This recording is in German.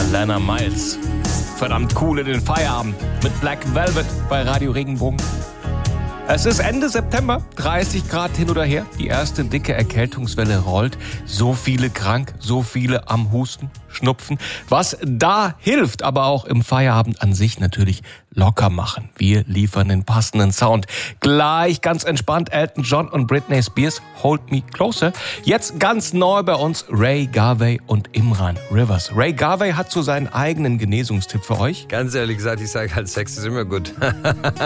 Lana Miles. Verdammt cool in den Feierabend mit Black Velvet bei Radio Regenbogen. Es ist Ende September, 30 Grad hin oder her. Die erste dicke Erkältungswelle rollt. So viele krank, so viele am Husten, Schnupfen. Was da hilft, aber auch im Feierabend an sich natürlich locker machen. Wir liefern den passenden Sound. Gleich ganz entspannt Elton John und Britney Spears, Hold Me Closer. Jetzt ganz neu bei uns Ray Garvey und Imran Rivers. Ray Garvey hat so seinen eigenen Genesungstipp für euch. Ganz ehrlich gesagt, ich sage halt, Sex ist immer gut.